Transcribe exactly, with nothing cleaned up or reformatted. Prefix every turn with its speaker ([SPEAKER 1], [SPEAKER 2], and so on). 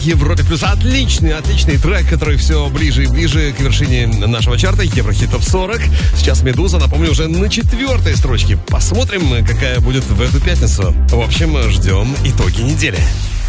[SPEAKER 1] Европе плюс отличный, отличный трек, который все ближе и ближе к вершине нашего чарта Еврохит Топ сорок. Сейчас Медуза, напомню, уже на четвертой строчке. Посмотрим, какая будет в эту пятницу. В общем, ждем итоги недели.